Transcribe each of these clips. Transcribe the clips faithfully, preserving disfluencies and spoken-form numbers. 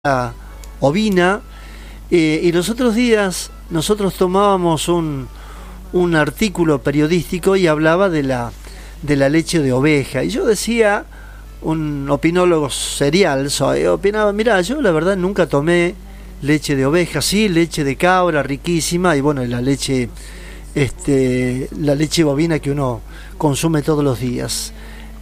ovina, eh, y los otros días nosotros tomábamos un, un artículo periodístico y hablaba de la, de la leche de oveja, y yo decía, un opinólogo serial soy, opinaba, mira, yo la verdad nunca tomé leche de oveja, sí, leche de cabra riquísima, y bueno, la leche este la leche bovina que uno consume todos los días.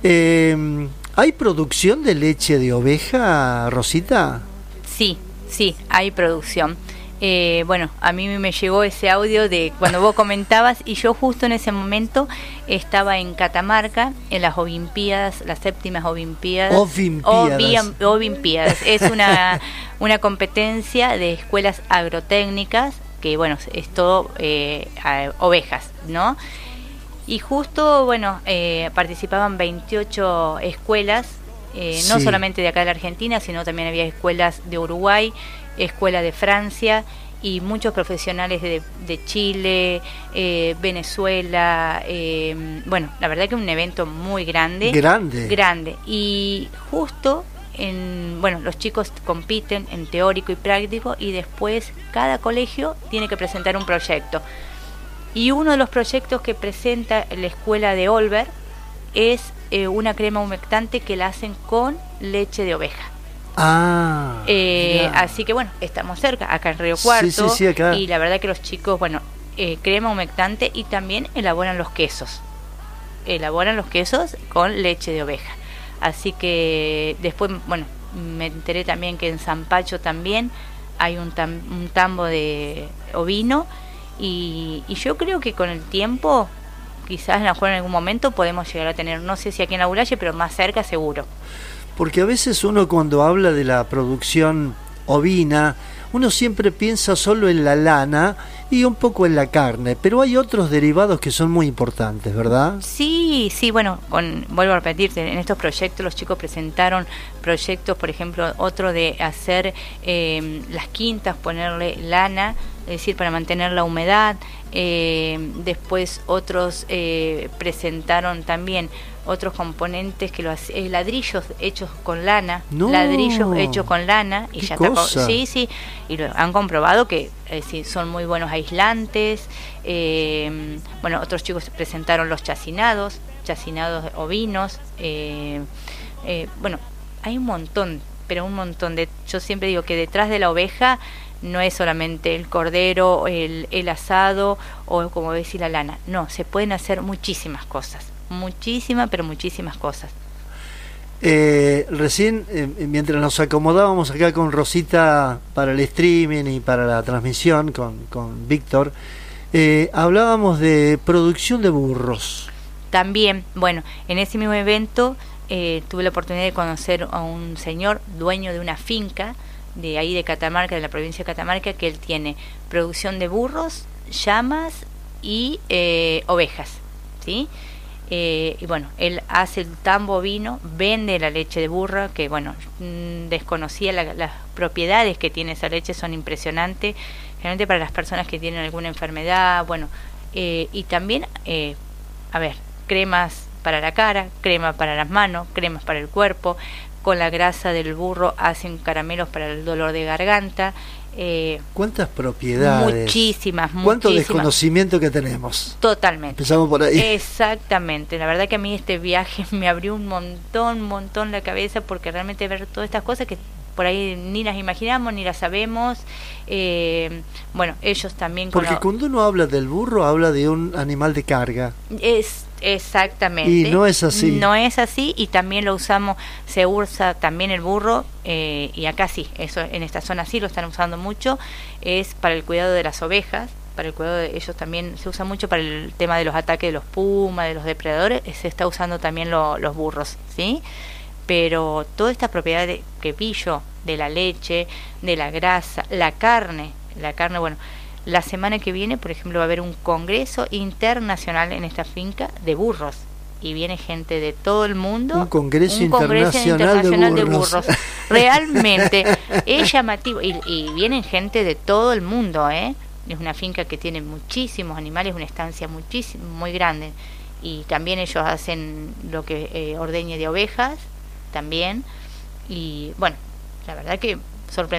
eh, ¿Hay producción de leche de oveja, Rosita? Sí, sí, hay producción. Eh, bueno, a mí me llegó ese audio de cuando vos comentabas, y yo justo en ese momento estaba en Catamarca, en las Olimpiadas, las séptimas Olimpiadas. Olimpiadas. Olimpiadas. Es una, una competencia de escuelas agrotécnicas, que bueno, es todo eh, ovejas, ¿no? Y justo, bueno, eh, participaban veintiocho escuelas, eh, no Sí. solamente de acá de la Argentina, sino también había escuelas de Uruguay, escuela de Francia y muchos profesionales de, de Chile, eh, Venezuela. Eh, bueno, la verdad que un evento muy grande. Grande. Grande. Y justo, en, bueno, los chicos compiten en teórico y práctico, y después cada colegio tiene que presentar un proyecto. Y uno de los proyectos que presenta la escuela de Olver es eh, una crema humectante que la hacen con leche de oveja. Ah, Eh, mirá. así que bueno, estamos cerca, acá en Río Cuarto, Sí, sí, sí, acá. y la verdad que los chicos, bueno, eh, crema humectante, y también elaboran los quesos, elaboran los quesos con leche de oveja. Así que después, bueno, me enteré también que en Zampacho también hay un, tam, un tambo de ovino, y, y yo creo que con el tiempo, quizás a lo mejor en algún momento podemos llegar a tener, no sé si aquí en Aulaye, pero más cerca seguro. Porque a veces uno, cuando habla de la producción ovina, uno siempre piensa solo en la lana y un poco en la carne, pero hay otros derivados que son muy importantes, ¿verdad? Sí, sí, bueno, con, vuelvo a repetirte, en estos proyectos los chicos presentaron proyectos, por ejemplo, otro de hacer eh, las quintas, ponerle lana, es decir, para mantener la humedad. Eh, después otros eh, presentaron también otros componentes que lo hace, eh, ladrillos hechos con lana, No. ladrillos hechos con lana, y ¿Qué ya está, cosa? sí, sí, y lo han comprobado que eh, sí, son muy buenos aislantes. Eh, bueno, otros chicos presentaron los chacinados, chacinados ovinos. Eh, eh, bueno, hay un montón, pero un montón de. Yo siempre digo que detrás de la oveja no es solamente el cordero, el, el asado o, como decir, la lana. No, se pueden hacer muchísimas cosas, muchísimas, pero muchísimas cosas. Eh, recién, eh, mientras nos acomodábamos acá con Rosita para el streaming y para la transmisión con, con Víctor, eh, hablábamos de producción de burros. También, bueno, en ese mismo evento eh, tuve la oportunidad de conocer a un señor dueño de una finca de ahí de Catamarca, de la provincia de Catamarca, que él tiene producción de burros, llamas y eh, ovejas, ¿sí? Eh, y bueno, él hace el tambo ovino, vende la leche de burra, que bueno, mmm, desconocía la, las propiedades que tiene esa leche, son impresionantes, realmente para las personas que tienen alguna enfermedad, bueno, eh, y también, eh, a ver, cremas para la cara, crema para las manos, cremas para el cuerpo. Con la grasa del burro hacen caramelos para el dolor de garganta. Eh, ¿Cuántas propiedades? Muchísimas, ¿Cuánto muchísimas. Desconocimiento que tenemos? Totalmente. Empezamos por ahí. Exactamente. La verdad que a mí este viaje me abrió un montón, un montón la cabeza, porque realmente ver todas estas cosas que por ahí ni las imaginamos, ni las sabemos. Eh, bueno, ellos también... Porque con la... cuando uno habla del burro, habla de un animal de carga. Es exactamente. Y no es así. No es así, y también lo usamos, se usa también el burro, eh, y acá sí, eso en esta zona sí lo están usando mucho, es para el cuidado de las ovejas, para el cuidado de ellos también se usa mucho para el tema de los ataques de los pumas, de los depredadores, se está usando también lo, los burros, ¿sí? Pero toda esta propiedad de, que vi yo, de la leche, de la grasa, la carne, la carne, bueno, la semana que viene, por ejemplo, va a haber un congreso internacional en esta finca de burros, y viene gente de todo el mundo. Un congreso, un congreso internacional, internacional de de burros. burros. Realmente es llamativo, y, y vienen gente de todo el mundo, ¿eh? Es una finca que tiene muchísimos animales, una estancia muchísimo, muy grande, y también ellos hacen lo que eh, ordeñe de ovejas también, y bueno, la verdad que sorprendente.